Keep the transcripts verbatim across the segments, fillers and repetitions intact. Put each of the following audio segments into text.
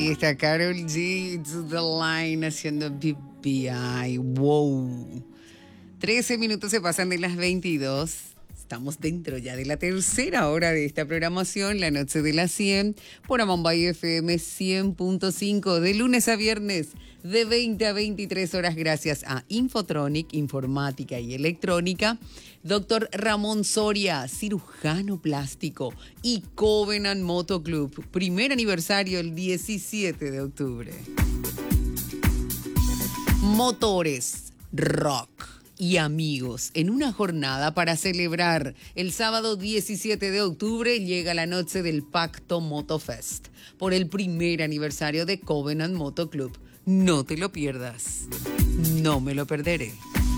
Y está Karol G, To The Line, haciendo B B I. Wow. trece minutos se pasan de las veintidós. Estamos dentro ya de la tercera hora de esta programación, La Noche de las cien, por Amambay F M cien punto cinco, de lunes a viernes, de veinte a veintitrés horas, gracias a Infotronic, Informática y Electrónica, Doctor Ramón Soria, cirujano plástico, y Covenant Moto Club, primer aniversario el diecisiete de octubre. Motores, rock y amigos, en una jornada para celebrar el sábado diecisiete de octubre llega la noche del Pacto Motofest por el primer aniversario de Covenant Moto Club. No te lo pierdas. No me lo perderé.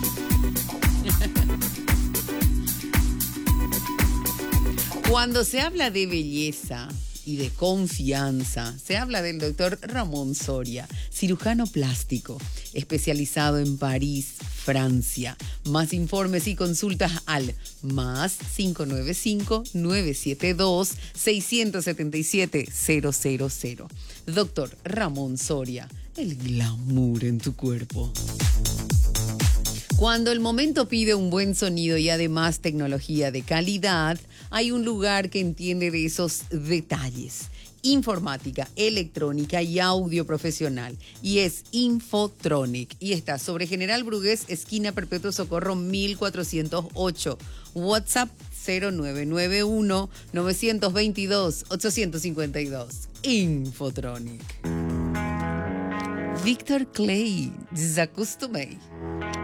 Cuando se habla de belleza y de confianza, se habla del doctor Ramón Soria, cirujano plástico, especializado en París, Francia. Más informes y consultas al más cinco nueve cinco, nueve siete dos, seis siete siete, cero cero cero. Doctor Ramón Soria, el glamour en tu cuerpo. Cuando el momento pide un buen sonido y además tecnología de calidad, hay un lugar que entiende de esos detalles. Informática, electrónica y audio profesional. Y es Infotronic. Y está sobre General Brugués, esquina Perpetuo Socorro mil cuatrocientos ocho. WhatsApp cero nueve nueve uno, nueve dos dos, ocho cinco dos. Infotronic. Victor Clay, Desacostumei.